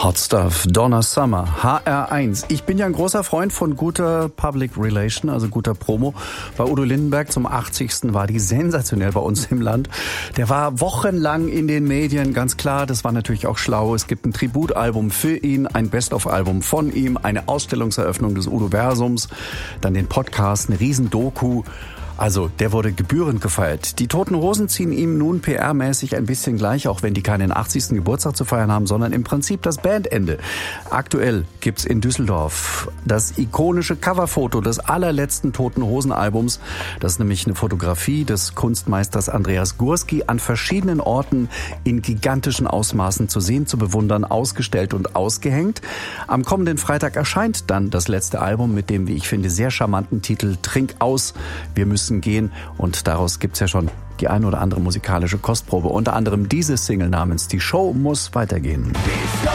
Hot Stuff, Donna Summer, HR1. Ich bin ja ein großer Freund von guter Public Relation, also guter Promo. Bei Udo Lindenberg zum 80. war die sensationell bei uns im Land. Der war wochenlang in den Medien, ganz klar. Das war natürlich auch schlau. Es gibt ein Tributalbum für ihn, ein Best-of-Album von ihm, eine Ausstellungseröffnung des Udo-Versums, dann den Podcast, eine Riesen-Doku. Also, der wurde gebührend gefeiert. Die Toten Hosen ziehen ihm nun PR-mäßig ein bisschen gleich, auch wenn die keinen 80. Geburtstag zu feiern haben, sondern im Prinzip das Bandende. Aktuell gibt's in Düsseldorf das ikonische Coverfoto des allerletzten Toten Hosen-Albums. Das ist nämlich eine Fotografie des Kunstmeisters Andreas Gursky an verschiedenen Orten in gigantischen Ausmaßen zu sehen, zu bewundern, ausgestellt und ausgehängt. Am kommenden Freitag erscheint dann das letzte Album mit dem, wie ich finde, sehr charmanten Titel Trink aus. Wir müssen gehen, und daraus gibt's ja schon die ein oder andere musikalische Kostprobe, unter anderem diese Single namens Die Show muss weitergehen. Die Show